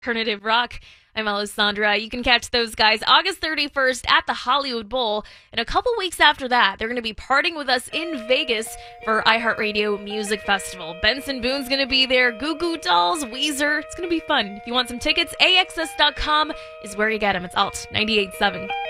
Alternative rock. I'm Alessandra. You can catch those guys August 31st at the Hollywood Bowl. And a couple weeks after that, they're going to be partying with us in Vegas for iHeartRadio Music Festival. Benson Boone's going to be there, Goo Goo Dolls, Weezer. It's going to be fun. If you want some tickets, AXS.com is where you get them. It's Alt 98.7.